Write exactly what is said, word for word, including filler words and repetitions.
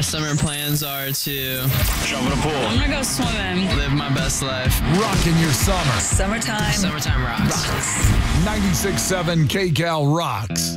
My summer plans are to jump in a pool. I'm gonna go swimming. Live my best life. Rocking your summer. Summertime. Summertime rocks. Rocks. ninety-six point seven K Cal rocks.